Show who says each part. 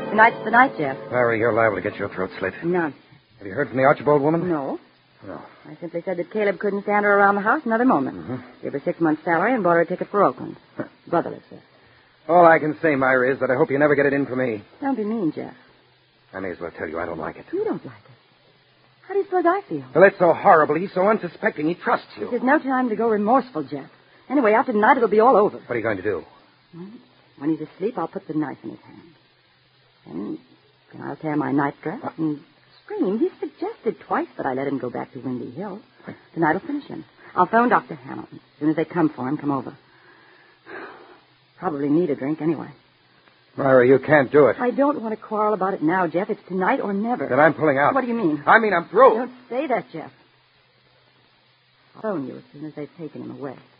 Speaker 1: Tonight's the night, Jeff.
Speaker 2: Larry, you're liable to get your throat slit.
Speaker 1: None.
Speaker 2: Have you heard from the Archibald woman?
Speaker 1: No.
Speaker 2: No.
Speaker 1: I simply said that Caleb couldn't stand her around the house another moment.
Speaker 2: Mm-hmm.
Speaker 1: Gave her 6 months' salary and bought her a ticket for Oakland. Brotherless, sir.
Speaker 2: All I can say, Myra, is that I hope you never get it in for me.
Speaker 1: Don't be mean, Jeff.
Speaker 2: I may as well tell you I don't like it.
Speaker 1: You don't like it. How do you suppose I feel?
Speaker 2: Well, it's so horrible. He's so unsuspecting. He trusts you.
Speaker 1: This is no time to go remorseful, Jeff. Anyway, after tonight, it'll be all over.
Speaker 2: What are you going to do?
Speaker 1: When he's asleep, I'll put the knife in his hand. Then I'll tear my nightdress and scream. He suggested twice that I let him go back to Windy Hill. Tonight I'll finish him. I'll phone Dr. Hamilton. As soon as they come for him, come over. Probably need a drink anyway.
Speaker 2: Myra, you can't do it.
Speaker 1: I don't want to quarrel about it now, Jeff. It's tonight or never.
Speaker 2: Then I'm pulling out.
Speaker 1: What do you mean?
Speaker 2: I mean I'm through.
Speaker 1: Don't say that, Jeff. I'll phone you as soon as they've taken him away.